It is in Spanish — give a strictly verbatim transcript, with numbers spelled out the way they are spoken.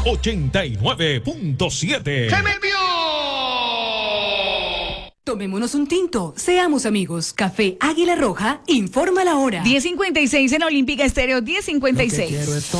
ochenta y nueve punto siete. ¡Se me vio! Tomémonos un tinto, seamos amigos. Café Águila Roja, informa la hora. diez cincuenta y seis en Olímpica Estéreo, diez cincuenta y seis.